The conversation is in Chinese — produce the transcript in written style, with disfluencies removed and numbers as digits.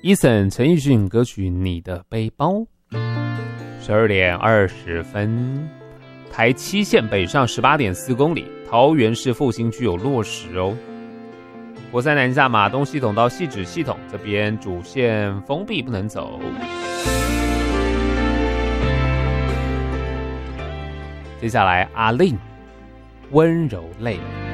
Eason 陈奕迅歌曲《你的背包》。12点20分，台7线北上18.4公里，桃园市复兴区有落石哦。国三南下马东系统到汐止系统这边主线封闭，不能走。接下来阿令温柔泪。